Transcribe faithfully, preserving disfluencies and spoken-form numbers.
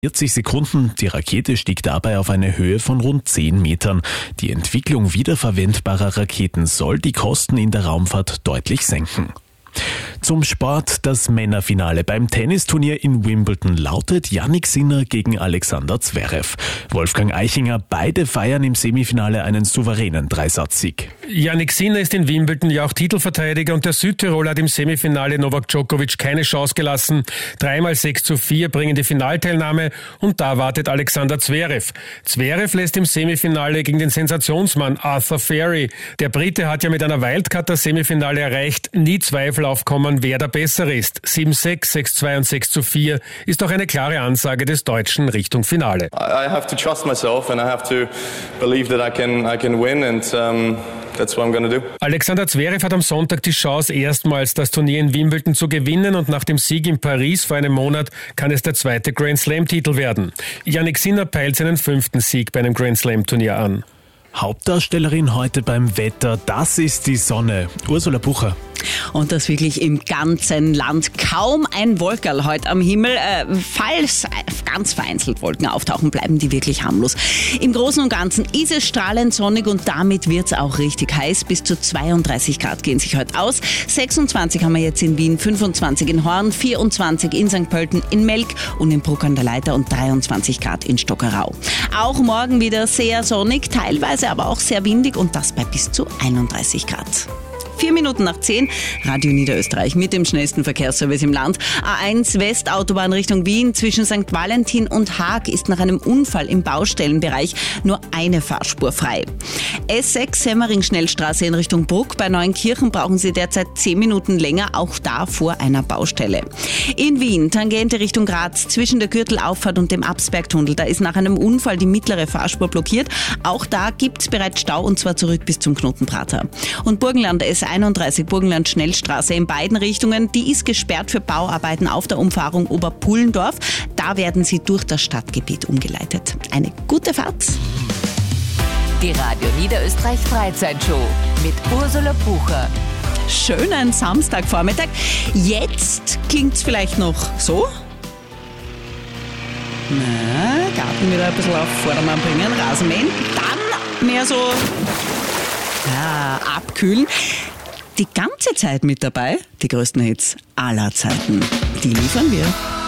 vierzig Sekunden. Die Rakete stieg dabei auf eine Höhe von rund zehn Metern. Die Entwicklung wiederverwendbarer Raketen soll die Kosten in der Raumfahrt deutlich senken. Zum Sport. Das Männerfinale beim Tennisturnier in Wimbledon lautet Jannik Sinner gegen Alexander Zverev. Wolfgang Eichinger, beide feiern im Semifinale einen souveränen Dreisatzsieg. Jannik Sinner ist in Wimbledon ja auch Titelverteidiger und der Südtiroler hat im Semifinale Novak Djokovic keine Chance gelassen. Dreimal sechs zu vier bringen die Finalteilnahme und da wartet Alexander Zverev. Zverev lässt im Semifinale gegen den Sensationsmann Arthur Fairy. Der Brite hat ja mit einer Wildcard das Semifinale erreicht. Nie Zweifel aufkommen, wer der Bessere ist. sieben sechs, sechs zwei und sechs zu vier ist auch eine klare Ansage des Deutschen Richtung Finale. I have to trust myself and I have to believe that I can I can win and um That's what I'm gonna do. Alexander Zverev hat am Sonntag die Chance, erstmals das Turnier in Wimbledon zu gewinnen und nach dem Sieg in Paris vor einem Monat kann es der zweite Grand Slam-Titel werden. Jannik Sinner peilt seinen fünften Sieg bei einem Grand Slam-Turnier an. Hauptdarstellerin heute beim Wetter, das ist die Sonne. Ursula Bucher. Und das wirklich im ganzen Land. Kaum ein Wolkerl heute am Himmel. Äh, falls ganz vereinzelt Wolken auftauchen, bleiben die wirklich harmlos. Im Großen und Ganzen ist es strahlend sonnig und damit wird es auch richtig heiß. Bis zu zweiunddreißig Grad gehen sich heute aus. sechsundzwanzig haben wir jetzt in Wien, fünfundzwanzig in Horn, vierundzwanzig in Sankt Pölten, in Melk und in Bruck an der Leiter und dreiundzwanzig Grad in Stockerau. Auch morgen wieder sehr sonnig, teilweise aber auch sehr windig und das bei bis zu einunddreißig Grad. Vier Minuten nach zehn, Radio Niederösterreich mit dem schnellsten Verkehrsservice im Land. A eins Westautobahn Richtung Wien zwischen Sankt Valentin und Haag ist nach einem Unfall im Baustellenbereich nur eine Fahrspur frei. S sechs Semmering-Schnellstraße in Richtung Bruck. Bei Neuenkirchen brauchen Sie derzeit zehn Minuten länger, auch da vor einer Baustelle. In Wien, Tangente Richtung Graz, zwischen der Gürtelauffahrt und dem Absbergtunnel, da ist nach einem Unfall die mittlere Fahrspur blockiert. Auch da gibt es bereits Stau und zwar zurück bis zum Knotenprater. Und Burgenland S einunddreißig Burgenland Schnellstraße in beiden Richtungen, die ist gesperrt für Bauarbeiten auf der Umfahrung Oberpullendorf. Da werden sie durch das Stadtgebiet umgeleitet. Eine gute Fahrt. Die Radio Niederösterreich Freizeitshow mit Ursula Bucher. Schönen Samstagvormittag. Jetzt klingt's vielleicht noch so. Na, Garten wieder ein bisschen auf Vordermann bringen, Rasenmähen. Dann mehr so ja, abkühlen. Die ganze Zeit mit dabei, die größten Hits aller Zeiten. Die liefern wir.